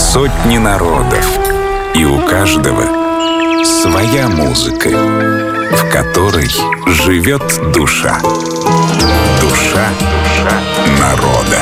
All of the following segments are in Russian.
Сотни народов, и у каждого своя музыка, в которой живет душа. Душа народа.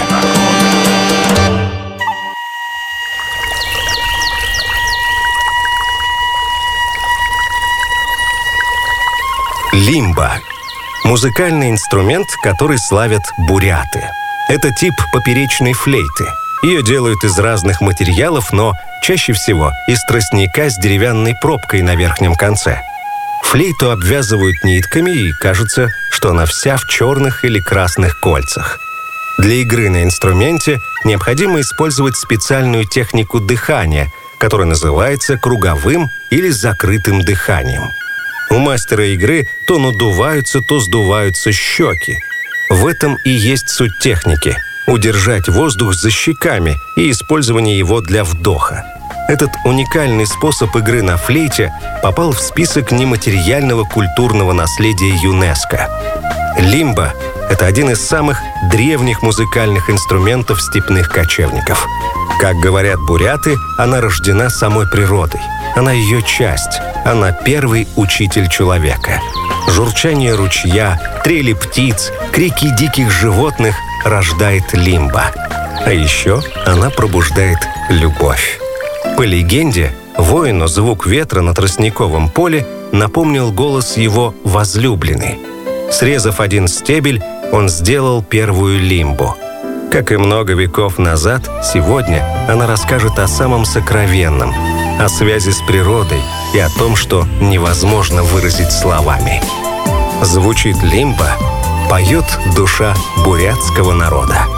Лимба – музыкальный инструмент, который славят буряты. Это тип поперечной флейты. Ее делают из разных материалов, но чаще всего из тростника с деревянной пробкой на верхнем конце. Флейту обвязывают нитками, и кажется, что она вся в черных или красных кольцах. Для игры на инструменте необходимо использовать специальную технику дыхания, которая называется круговым или закрытым дыханием. У мастера игры то надуваются, то сдуваются щеки. В этом и есть суть техники – удержать воздух за щеками и использование его для вдоха. Этот уникальный способ игры на флейте попал в список нематериального культурного наследия ЮНЕСКО. Лимба – это один из самых древних музыкальных инструментов степных кочевников. Как говорят буряты, она рождена самой природой. Она ее часть. Она первый учитель человека. Журчание ручья, трели птиц, крики диких животных рождает лимба. А еще она пробуждает любовь. По легенде, воину звук ветра на тростниковом поле напомнил голос его возлюбленной. Срезав один стебель, он сделал первую лимбу. Как и много веков назад, сегодня она расскажет о самом сокровенном, о связи с природой и о том, что невозможно выразить словами. Звучит лимба, поет душа бурятского народа.